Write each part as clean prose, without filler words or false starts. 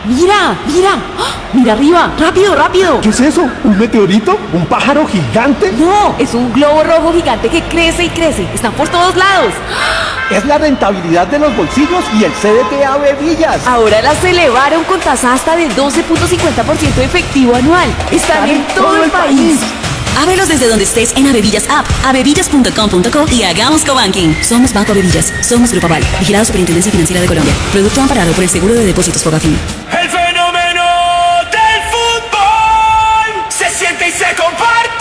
Mira, mira. ¡Ah! Mira arriba. Rápido, rápido. ¿Qué es eso? ¿Un meteorito? ¿Un pájaro gigante? No, es un globo rojo gigante que crece y crece. Están por todos lados. Es la rentabilidad de los bolsillos y el CDT Avevillas. Ahora las elevaron con tasa hasta de 12.50% de efectivo anual. Están en todo el país. Ábrelos desde donde estés en Avevillas App, avevillas.com.co y hagamos cobanking. Somos Banco Avevillas, somos Grupo Aval, vigilado Superintendencia Financiera de Colombia. Producto amparado por el Seguro de Depósitos Fogafín. El fenómeno del fútbol se siente y se comparte.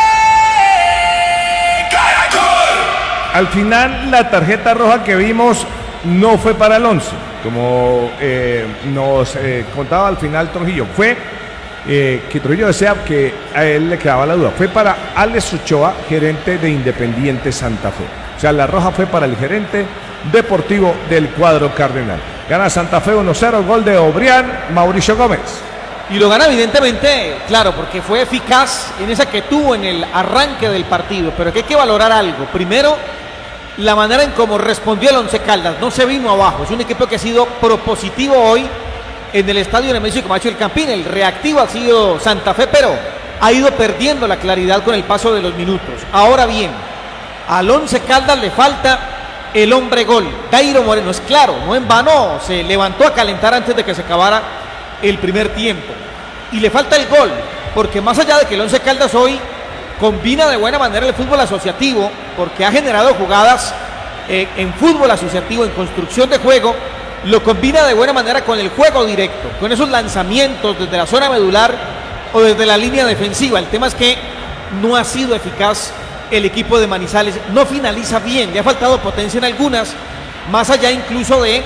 Caracol. Al final, la tarjeta roja que vimos no fue para el 11, como nos contaba al final Trujillo. Fue que Trujillo decía que a él le quedaba la duda. Fue para Alex Ochoa, gerente de Independiente Santa Fe. O sea, la roja fue para el gerente deportivo del cuadro cardenal. Gana Santa Fe 1-0, gol de Obrián, Mauricio Gómez. Y lo gana evidentemente, claro, porque fue eficaz en esa que tuvo en el arranque del partido. Pero que hay que valorar algo. Primero, la manera en cómo respondió el Once Caldas. No se vino abajo. Es un equipo que ha sido propositivo hoy en el estadio Nemesio Camacho del Campín. El reactivo ha sido Santa Fe, pero ha ido perdiendo la claridad con el paso de los minutos. Ahora bien, al Once Caldas le falta el hombre gol, Dairo Moreno. Es claro, no en vano se levantó a calentar antes de que se acabara el primer tiempo. Y le falta el gol, porque más allá de que el Once Caldas hoy combina de buena manera el fútbol asociativo, porque ha generado jugadas en fútbol asociativo, en construcción de juego, lo combina de buena manera con el juego directo, con esos lanzamientos desde la zona medular o desde la línea defensiva. El tema es que no ha sido eficaz el equipo de Manizales, no finaliza bien, le ha faltado potencia en algunas, más allá incluso de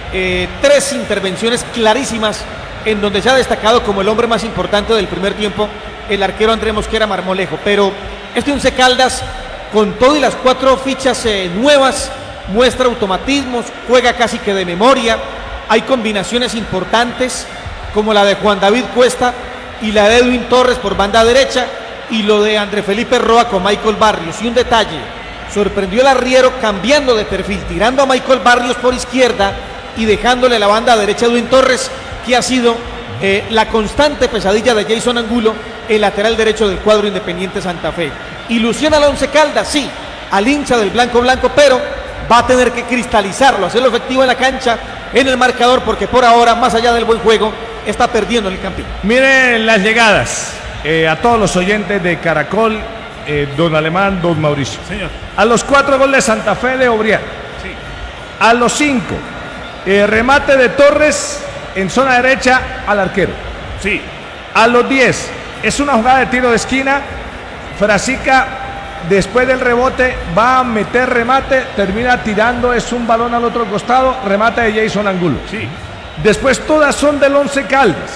3 intervenciones clarísimas en donde se ha destacado como el hombre más importante del primer tiempo el arquero Andrés Mosquera Marmolejo. Pero este Once Caldas, con todo y las 4 fichas nuevas, muestra automatismos, juega casi que de memoria. Hay combinaciones importantes como la de Juan David Cuesta y la de Edwin Torres por banda derecha, y lo de André Felipe Roa con Michael Barrios. Y un detalle, sorprendió el arriero cambiando de perfil, tirando a Michael Barrios por izquierda y dejándole la banda derecha a Edwin Torres, que ha sido la constante pesadilla de Jason Angulo, el lateral derecho del cuadro Independiente Santa Fe. Ilusiona al Once Caldas, sí, al hincha del blanco, pero va a tener que cristalizarlo, hacerlo efectivo en la cancha, en el marcador, porque por ahora, más allá del buen juego, está perdiendo en el Campín. Miren las llegadas a todos los oyentes de Caracol, don Alemán, don Mauricio. Señor. A los 4 goles de Santa Fe de Obrián. Sí. A los 5, remate de Torres en zona derecha al arquero. Sí. A los 10, es una jugada de tiro de esquina. Frasica, después del rebote, va a meter remate, termina tirando, es un balón al otro costado, remate de Jason Angulo. Sí. Después todas son del Once Caldas.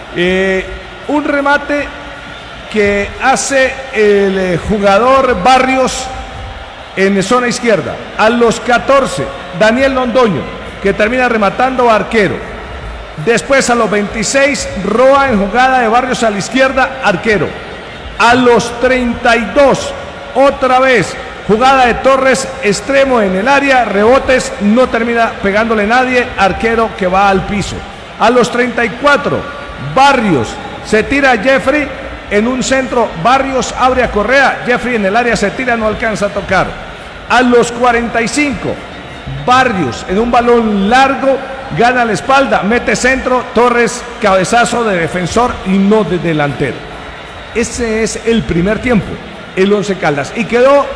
Un remate que hace el jugador Barrios en zona izquierda. A los 14, Daniel Londoño, que termina rematando a arquero. Después a los 26, Roa en jugada de Barrios a la izquierda, arquero. A los 32, otra vez, jugada de Torres, extremo en el área, rebotes, no termina pegándole nadie, arquero que va al piso. A los 34, Barrios se tira a Jeffrey en un centro, Barrios abre a Correa, Jeffrey en el área se tira, no alcanza a tocar. A los 45, Barrios en un balón largo, gana la espalda, mete centro, Torres cabezazo de defensor y no de delantero. Ese es el primer tiempo, el Once Caldas. Y quedó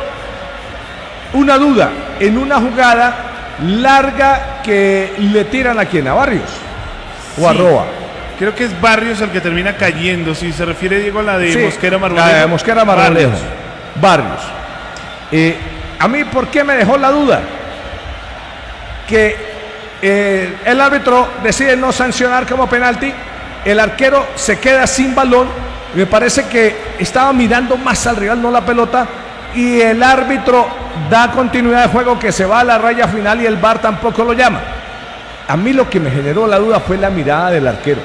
una duda en una jugada larga que le tiran a quién, a Barrios o a Roa. Creo que es Barrios el que termina cayendo. Si se refiere, Diego, a la de Mosquera Marmolejo. La de Mosquera Marmolejo. Barrios. A mí, ¿por qué me dejó la duda? Que el árbitro decide no sancionar como penalti, el arquero se queda sin balón, me parece que estaba mirando más al rival, no la pelota, y el árbitro da continuidad de juego, que se va a la raya final y el VAR tampoco lo llama. A mí lo que me generó la duda fue la mirada del arquero,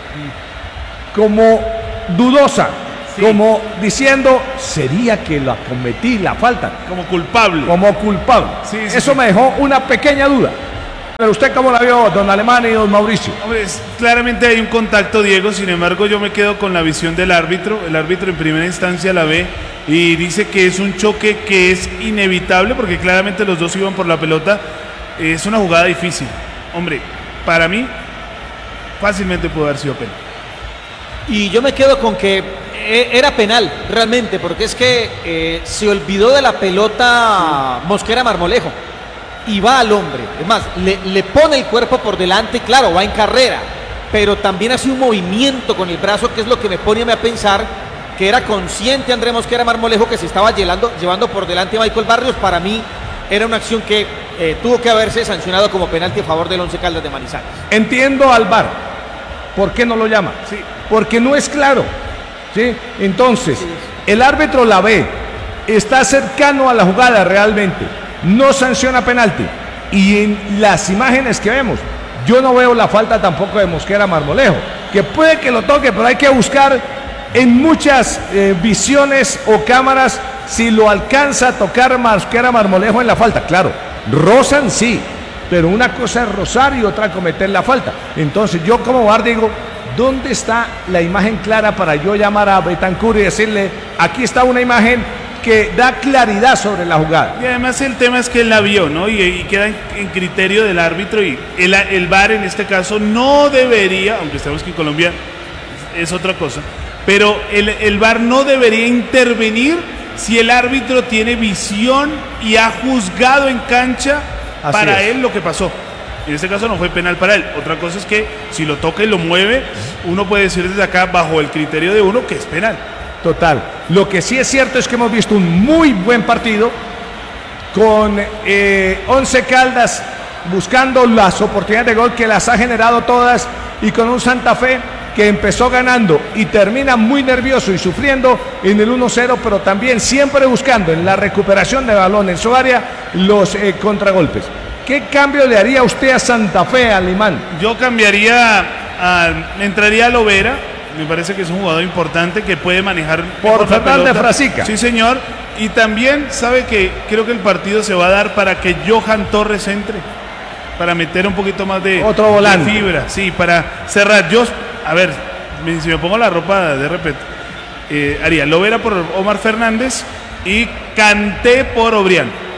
como dudosa, sí, como diciendo, ¿sería que la cometí la falta? Como culpable. Como culpable. Sí, sí, eso sí. me dejó una pequeña duda. Pero usted cómo la vio, don Alemán y don Mauricio. Hombre, claramente hay un contacto, Diego, sin embargo yo me quedo con la visión del árbitro. El árbitro en primera instancia la ve y dice que es un choque que es inevitable porque claramente los dos iban por la pelota. Es una jugada difícil. Hombre, para mí fácilmente pudo haber sido penal. Y yo me quedo con que era penal, realmente, porque es que se olvidó de la pelota Mosquera Marmolejo y va al hombre. Es más, le pone el cuerpo por delante y claro, va en carrera, pero también hace un movimiento con el brazo que es lo que me pone a pensar que era consciente André Mosquera Marmolejo que se estaba llevando por delante a Michael Barrios. Para mí era una acción que tuvo que haberse sancionado como penalti a favor del Once Caldas de Manizales. Entiendo al VAR. ¿Por qué no lo llama? Sí. Porque no es claro. ¿Sí? Entonces, el árbitro la ve, está cercano a la jugada realmente, no sanciona penalti. Y en las imágenes que vemos, yo no veo la falta tampoco de Mosquera Marmolejo, que puede que lo toque, pero hay que buscar en muchas visiones o cámaras si lo alcanza a tocar Mosquera Marmolejo en la falta. Claro, rozan sí, pero una cosa es rozar y otra cometer la falta. Entonces yo como VAR digo, ¿dónde está la imagen clara para yo llamar a Betancur y decirle, aquí está una imagen que da claridad sobre la jugada? Y además el tema es que él la vio, ¿no? Y queda en criterio del árbitro y el VAR en este caso no debería, aunque sabemos que en Colombia es otra cosa, pero el VAR no debería intervenir si el árbitro tiene visión y ha juzgado en cancha para él lo que pasó. En este caso no fue penal para él. Otra cosa es que si lo toca y lo mueve, uno puede decir desde acá, bajo el criterio de uno, que es penal. Total. Lo que sí es cierto es que hemos visto un muy buen partido con Once Caldas buscando las oportunidades de gol que las ha generado todas y con un Santa Fe que empezó ganando y termina muy nervioso y sufriendo en el 1-0, pero también siempre buscando en la recuperación de balón en su área los contragolpes. ¿Qué cambio le haría usted a Santa Fe, Alemán? Yo entraría a Lovera. Me parece que es un jugador importante que puede manejar por Fernández Frasica. Sí, señor. Y también sabe que creo que el partido se va a dar para que Johan Torres entre, para meter un poquito más de otro volante, de fibra, sí, para cerrar. A ver, si me pongo la ropa de repente, haría Lovera por Omar Fernández y Kanté por Obrián.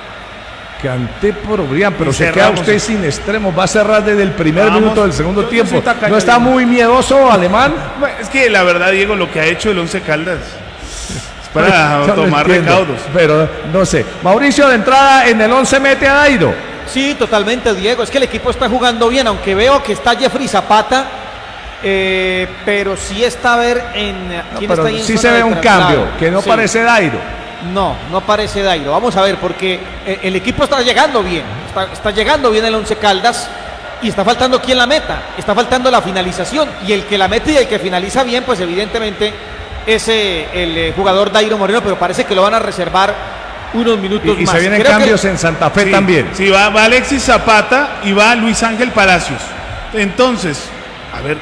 Kanté por Obrián, pero se queda usted sin extremos, va a cerrar desde el primer minuto del segundo tiempo. ¿No está muy miedoso, Alemán? Es que la verdad, Diego, lo que ha hecho el Once Caldas es para tomar recaudos. Pero no sé. Mauricio, de entrada en el 11 mete a Dairo. Sí, totalmente, Diego. Es que el equipo está jugando bien, aunque veo que está Jeffrey Zapata, pero sí está a ver en... ¿quién está ahí en sí se ve un cambio, que no parece Dairo. No parece Dairo. Vamos a ver, porque el equipo está llegando bien. Está llegando bien el Once Caldas y está faltando quien la meta. Está faltando la finalización. Y el que la mete y el que finaliza bien, pues evidentemente es el jugador Dairo Moreno, pero parece que lo van a reservar unos minutos más. Y se vienen cambios en Santa Fe también. Sí, va Alexis Zapata y va Luis Ángel Palacios. Entonces, a ver,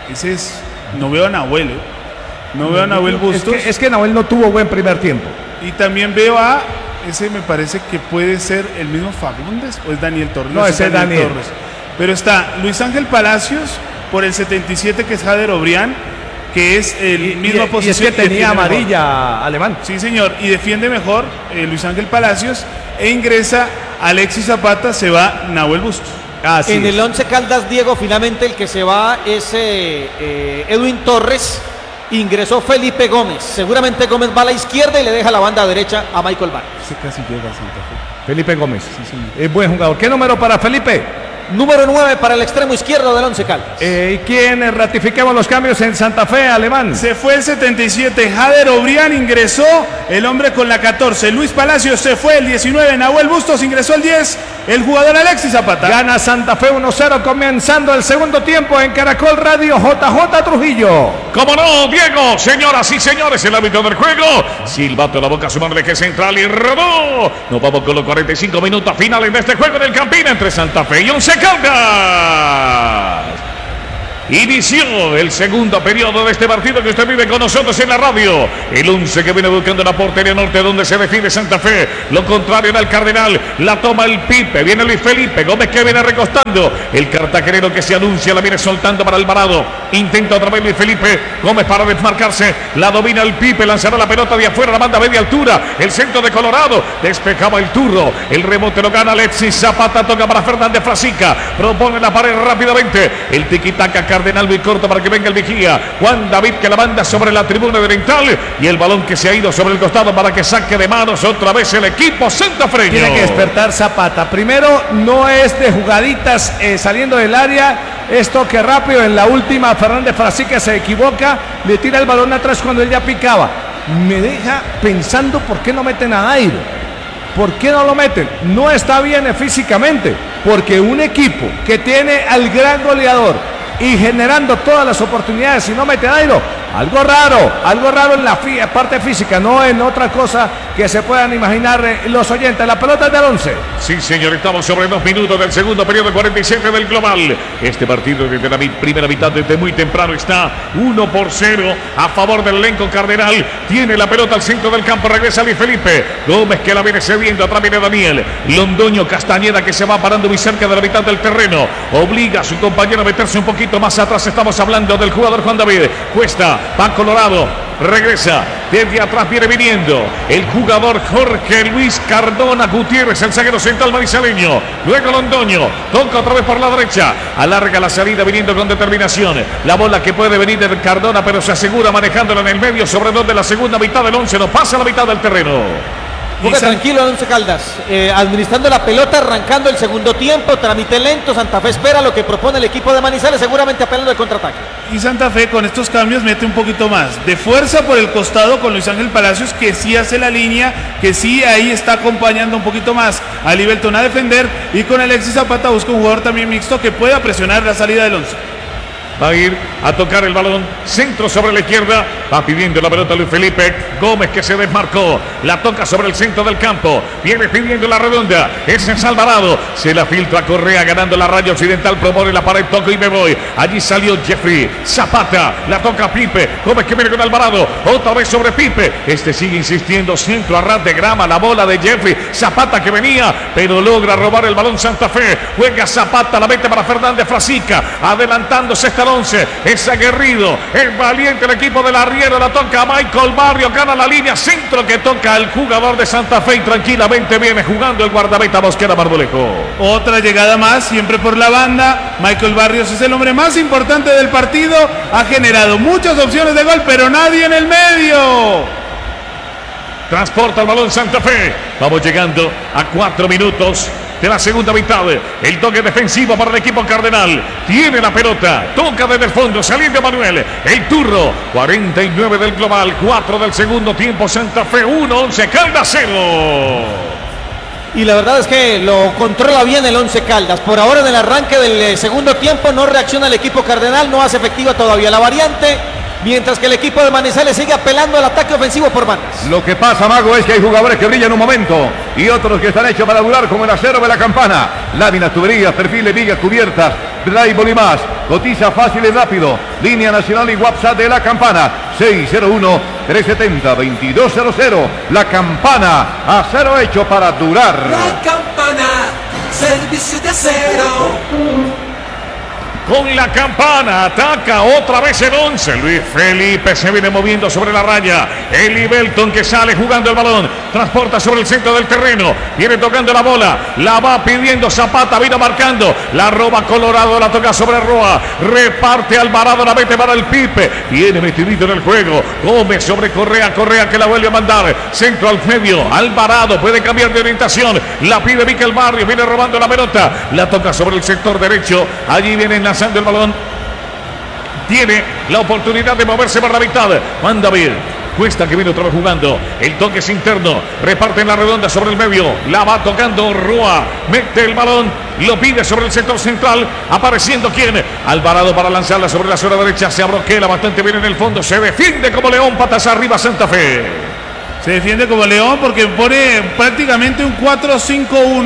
no veo a Nahuel, No veo a Nahuel Bustos. Es que Nahuel no tuvo buen primer tiempo. Y también veo me parece que puede ser el mismo Fagundes o es Daniel Torres. No, ese es Daniel Torres. Pero está Luis Ángel Palacios por el 77 que es Jader Obrián, que es el misma posición. Y es que tenía amarilla, Alemán. Sí, señor, y defiende mejor Luis Ángel Palacios e ingresa Alexis Zapata, se va Nahuel Bustos. En el Once Caldas, Diego, finalmente el que se va es Edwin Torres. Ingresó Felipe Gómez. Seguramente Gómez va a la izquierda y le deja la banda derecha a Michael Barrios. Casi llega a Santa Fe. Felipe Gómez. Sí, es buen jugador. ¿Qué número para Felipe? Número 9 para el extremo izquierdo del Once Caldas. ¿Y quién ratificamos los cambios en Santa Fe, Alemán? Se fue el 77, Jader Obrián, ingresó el hombre con la 14. Luis Palacios se fue el 19, Nahuel Bustos ingresó el 10, el jugador Alexis Zapata. Gana Santa Fe 1-0 comenzando el segundo tiempo en Caracol Radio. JJ Trujillo. ¿Cómo no, Diego? Señoras y señores, el árbitro del juego. Silbato en la boca, su madre que central y rodó. Nos vamos con los 45 minutos finales de este juego en el Campín entre Santa Fe y Once Caldas. Inició el segundo periodo de este partido que usted vive con nosotros en la radio. El 11 que viene buscando la portería norte donde se define Santa Fe. Lo contrario era el Cardenal. La toma el Pipe. Viene Luis Felipe. Gómez que viene recostando. El cartagenero que se anuncia la viene soltando para Alvarado. Intenta otra vez Luis Felipe. Gómez para desmarcarse. La domina el Pipe. Lanzará la pelota de afuera. La manda a media altura. El centro de Colorado. Despejaba el Turro. El rebote lo gana Alexis Zapata. Toca para Fernández Frasica. Propone la pared rápidamente. El tiquitaca Cardenal muy corto para que venga el vigía. Juan David que la manda sobre la tribuna oriental y el balón que se ha ido sobre el costado para que saque de manos otra vez el equipo santafreño. Tiene que despertar Zapata. Primero, no es de jugaditas saliendo del área. Es toque rápido. En la última, Fernández Frasica se equivoca. Le tira el balón atrás cuando él ya picaba. Me deja pensando por qué no meten a Dairo. ¿Por qué no lo meten? No está bien físicamente. Porque un equipo que tiene al gran goleador y generando todas las oportunidades, si no mete a Dairo, algo raro en la parte física, no en otra cosa que se puedan imaginar los oyentes. La pelota es del 11. Sí, señor, estamos sobre 2 minutos del segundo periodo 47 del global. Este partido desde la primera mitad, desde muy temprano, está 1-0 a favor del elenco cardenal. Tiene la pelota al centro del campo, regresa Luis Felipe. Gómez que la viene cediendo, atrás viene Daniel. Londoño Castañeda que se va parando muy cerca de la mitad del terreno. Obliga a su compañero a meterse un poquito más atrás. Estamos hablando del jugador Juan David. Cuesta, va Colorado, regresa, desde atrás viene viniendo el jugador Jorge Luis Cardona Gutiérrez, el zaguero central manizaleño. Luego Londoño, toca otra vez por la derecha, alarga la salida viniendo con determinación. La bola que puede venir del Cardona, pero se asegura manejándola en el medio, sobre donde la segunda mitad del 11 no pasa la mitad del terreno. Juega tranquilo Once Caldas, administrando la pelota, arrancando el segundo tiempo, trámite lento. Santa Fe espera lo que propone el equipo de Manizales, seguramente apelando al contraataque. Y Santa Fe con estos cambios mete un poquito más de fuerza por el costado con Luis Ángel Palacios, que sí hace la línea, que sí ahí está acompañando un poquito más a Libelton a defender, y con Alexis Zapata busca un jugador también mixto que pueda presionar la salida del 11. Va a ir a tocar el balón, centro sobre la izquierda, va pidiendo la pelota Luis Felipe. Gómez que se desmarcó, la toca sobre el centro del campo, viene pidiendo la redonda, ese es Alvarado, se la filtra Correa ganando la raya occidental, propone la pared, toco y me voy. Allí salió Jeffrey Zapata, la toca Pipe, Gómez que viene con Alvarado, otra vez sobre Pipe, este sigue insistiendo, centro a ras de grama, la bola de Jeffrey Zapata que venía, pero logra robar el balón Santa Fe. Juega Zapata, la mete para Fernández Frasica, adelantándose esta 11, es aguerrido, es valiente el equipo del arriero, la toca Michael Barrio, gana la línea, centro que toca el jugador de Santa Fe y tranquilamente viene jugando el guardameta Mosquera Marmolejo. Otra llegada más, siempre por la banda. Michael Barrios es el hombre más importante del partido, ha generado muchas opciones de gol, pero nadie en el medio. Transporta el balón Santa Fe, vamos llegando a 4 minutos de la segunda mitad. El toque defensivo para el equipo cardenal. Tiene la pelota, toca desde el fondo, saliendo Manuel. El Turro, 49 del global, 4 del segundo tiempo. Santa Fe 1, 11 Caldas 0. Y la verdad es que lo controla bien el Once Caldas. Por ahora en el arranque del segundo tiempo no reacciona el equipo cardenal, no hace efectiva todavía la variante, mientras que el equipo de Manizales sigue apelando al ataque ofensivo por bandas. Lo que pasa, Mago, es que hay jugadores que brillan un momento y otros que están hechos para durar, como el acero de la Campana. Láminas, tuberías, perfiles, vigas, cubiertas, drywall y más. Cotiza fácil y rápido. Línea nacional y WhatsApp de la Campana. 601-370-2200. La Campana, acero hecho para durar. La Campana, servicio de acero. Con la Campana ataca otra vez el 11. Luis Felipe se viene moviendo sobre la raya. El Libelton que sale jugando el balón, transporta sobre el centro del terreno, viene tocando la bola, la va pidiendo Zapata, vino marcando, la roba Colorado, la toca sobre Roa, reparte Alvarado, la mete para el Pipe, viene metidito en el juego. Gómez sobre Correa, Correa que la vuelve a mandar, centro al medio, Alvarado puede cambiar de orientación, la pide Miquel Barrio, viene robando la pelota, la toca sobre el sector derecho, allí viene lanzando el balón, tiene la oportunidad de moverse para la mitad. Juan David, Cuesta que viene otra vez jugando, el toque es interno, reparte en la redonda sobre el medio, la va tocando Roa, mete el balón, lo pide sobre el sector central, apareciendo quién, Alvarado para lanzarla sobre la zona derecha, se abroquela bastante bien en el fondo, se defiende como león, patas arriba Santa Fe. Se defiende como león porque pone prácticamente un 4-5-1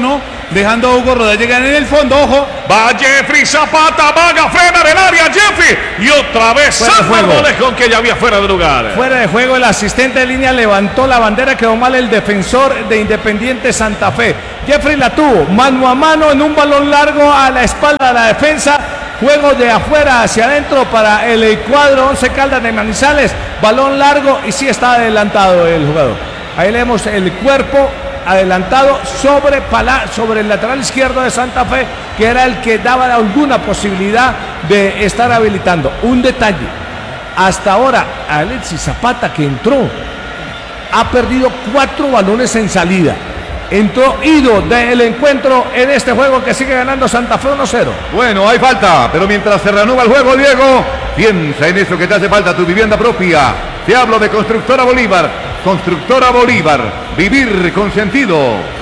dejando a Hugo Rodallega en el fondo. Ojo, Va Jeffrey Zapata, vaga, frena del área, Jeffrey. Y otra vez Fuera de San juego. con que ya había fuera de lugar. Fuera de juego, el asistente de línea levantó la bandera, quedó mal el defensor de Independiente Santa Fe. Jeffrey la tuvo mano a mano en un balón largo a la espalda de la defensa. Juego de afuera hacia adentro para el cuadro Once Caldas de Manizales. Balón largo y sí está adelantado el jugador. Ahí leemos el cuerpo adelantado sobre el lateral izquierdo de Santa Fe, que era el que daba alguna posibilidad de estar habilitando. Un detalle, hasta ahora Alexis Zapata, que entró, ha perdido 4 balones en salida. Entró ido del encuentro en este juego que sigue ganando Santa Fe 1-0. Bueno, hay falta, pero mientras se reanuda el juego, Diego, piensa en eso que te hace falta, tu vivienda propia. Te hablo de Constructora Bolívar. Constructora Bolívar, vivir con sentido.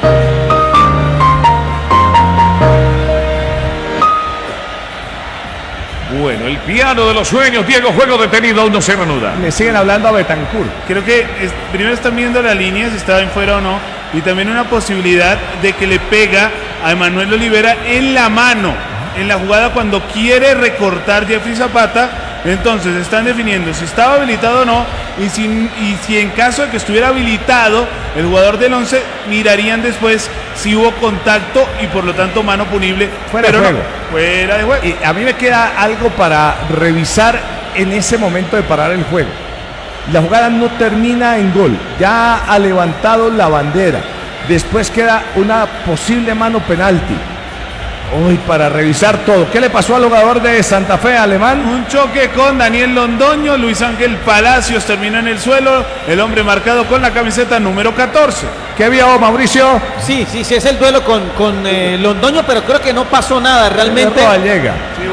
Bueno, el piano de los sueños, Diego, juego detenido, aún no se reanuda. Le siguen hablando a Betancur. creo que primero están viendo la línea, si estaba en fuera o no, y también una posibilidad de que le pega a Emanuel Olivera en la mano, en la jugada cuando quiere recortar Jeffrey Zapata. Entonces están definiendo si estaba habilitado o no, y si en caso de que estuviera habilitado el jugador del 11, mirarían después si hubo contacto y por lo tanto mano punible. Fuera de juego. Fuera de juego. Y a mí me queda algo para revisar en ese momento de parar el juego. La jugada no termina en gol, ya ha levantado la bandera. Después queda una posible mano penalti. Hoy para revisar todo. ¿Qué le pasó al jugador de Santa Fe, Alemán? Un choque con Daniel Londoño, Luis Ángel Palacios terminó en el suelo, el hombre marcado con la camiseta número 14. ¿Qué vio, Mauricio? Sí, es el duelo con Londoño, pero creo que no pasó nada realmente. Rodallega.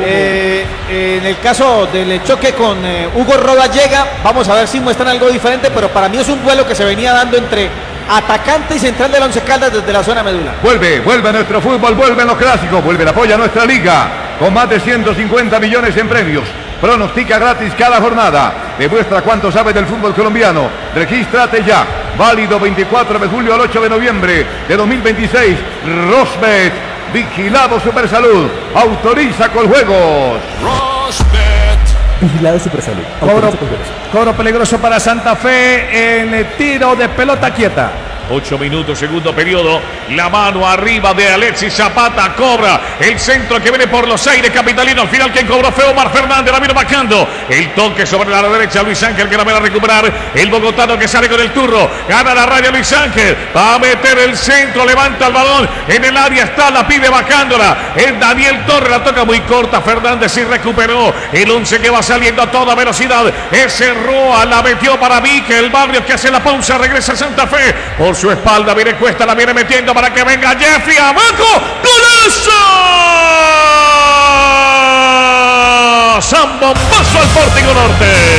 En el caso del choque con Hugo Rodallega, vamos a ver si muestran algo diferente, pero para mí es un duelo que se venía dando entre atacante y central del Once Caldas desde la zona medular. Vuelve nuestro fútbol, vuelven los clásicos, vuelve el apoyo a nuestra liga, con más de 150 millones en premios. Pronostica gratis cada jornada. Demuestra cuánto sabes del fútbol colombiano. Regístrate ya. Válido 24 de julio al 8 de noviembre de 2026. Rosbet, vigilado Supersalud. Autoriza con juegos. Vigilado Supersalud. Cobro peligroso para Santa Fe en el tiro de pelota quieta. 8 minutos, segundo periodo. La mano arriba de Alexis Zapata. Cobra el centro que viene por los aires capitalinos. Al final quien cobró fue Omar Fernández. La vino marcando. El toque sobre la derecha. Luis Ángel que la va a recuperar. El bogotano que sale con el turno. Gana la raya Luis Ángel. Va a meter el centro. Levanta el balón. En el área está. La pide bajándola. Es Daniel Torres. La toca muy corta. Fernández y recuperó. El 11 que va saliendo a toda velocidad. Ese Roa la metió para Vique. El Barrio que hace la pausa. Regresa a Santa Fe. Por su espalda viene Cuesta, la viene metiendo para que venga Jeffrey abajo. ¡Golazo! ¡Zambombazo al Pórtico Norte!